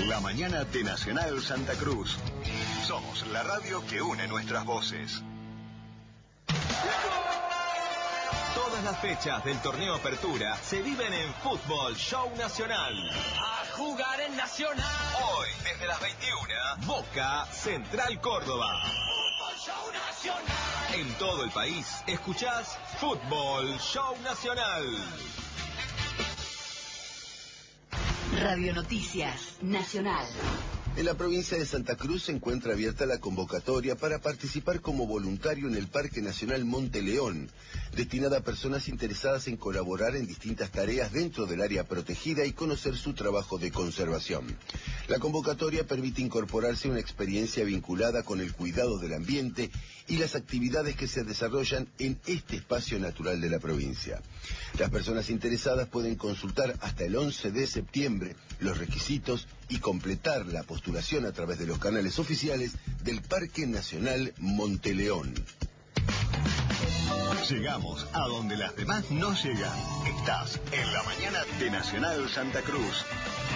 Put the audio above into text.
La mañana de Nacional Santa Cruz. Somos la radio que une nuestras voces. Todas las fechas del torneo Apertura se viven en Fútbol Show Nacional. A jugar en Nacional. Hoy, desde las 21, Boca Central Córdoba. Fútbol Show Nacional. En todo el país, escuchás Fútbol Show Nacional. Radio Noticias Nacional. En la provincia de Santa Cruz se encuentra abierta la convocatoria para participar como voluntario en el Parque Nacional Monte León, destinada a personas interesadas en colaborar en distintas tareas dentro del área protegida y conocer su trabajo de conservación. La convocatoria permite incorporarse a una experiencia vinculada con el cuidado del ambiente y las actividades que se desarrollan en este espacio natural de la provincia. Las personas interesadas pueden consultar hasta el 11 de septiembre los requisitos y completar la postulación a través de los canales oficiales del Parque Nacional Monte León. Llegamos a donde las demás no llegan. Estás en la mañana de Nacional Santa Cruz.